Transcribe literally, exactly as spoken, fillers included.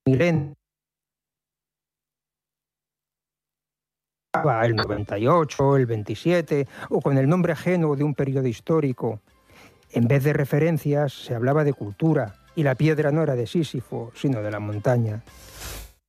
milenio, el noventa y ocho, el veintisiete, o con el nombre ajeno de un periodo histórico. En vez de referencias, se hablaba de cultura, y la piedra no era de Sísifo, sino de la montaña.